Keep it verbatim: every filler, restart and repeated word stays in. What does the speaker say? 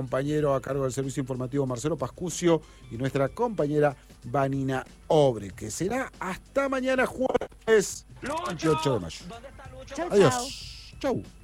compañero a cargo del servicio informativo Marcelo Pascucio y nuestra compañera Vanina Obre, que será hasta mañana jueves veintiocho de mayo. Chau, Adiós. Chau.